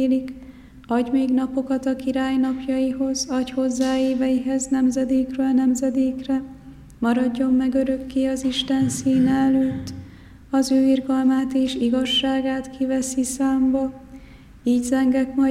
élik, adj még napokat a király napjaihoz, adj hozzá éveihez nemzedékről nemzedékre, maradjon meg örökké az Isten színe előtt, az ő irgalmát és igazságát kiveszi számba, így zengek majd